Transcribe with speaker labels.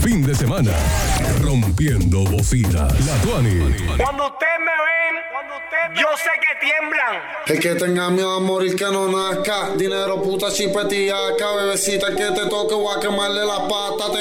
Speaker 1: fin de semana. Rompiendo bocina. La Tuani.
Speaker 2: Cuando ustedes me ven, yo sé que tiemblan.
Speaker 3: El que tenga miedo a morir que no nazca. Dinero, puta, chipetiaca. Bebecita, que te toque, voy a quemarle la pata.